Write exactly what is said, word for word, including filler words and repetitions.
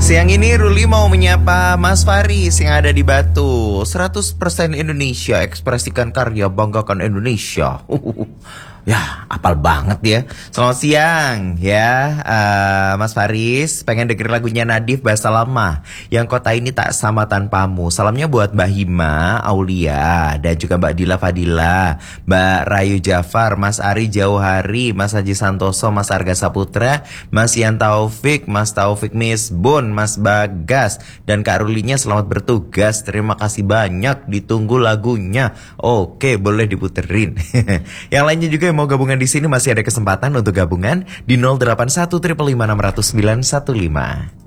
Siang ini Ruli mau menyapa Mas Faris yang ada di Batu. seratus persen Indonesia, ekspresikan karya, banggakan Indonesia. Ya, apal banget ya. Selamat siang ya, uh, Mas Faris. Pengen denger lagunya Nadif bahasa lama, Yang Kota Ini Tak Sama Tanpamu. Salamnya buat Mbak Hima, Aulia, dan juga Mbak Dila Fadila, Mbak Rayu Jafar, Mas Ari Jauhari, Mas Haji Santoso, Mas Arga Saputra, Mas Ian Taufik, Mas Taufik Misbun, Mas Bagas, dan Kak Rulinya selamat bertugas. Terima kasih banyak. Ditunggu lagunya. Oke, boleh diputerin. Yang lainnya juga mau gabungan di sini masih ada kesempatan untuk gabungan di nol delapan satu lima lima enam nol nol sembilan satu lima.